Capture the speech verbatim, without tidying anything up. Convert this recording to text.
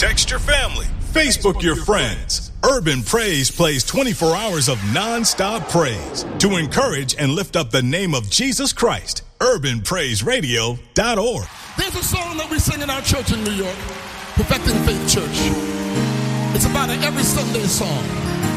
Text your family. Facebook your friends. Urban Praise plays twenty-four hours of non-stop praise to encourage and lift up the name of Jesus Christ. urban praise radio dot org. There's a song that we sing in our church in New York, Perfecting Faith Church. It's about an every Sunday song.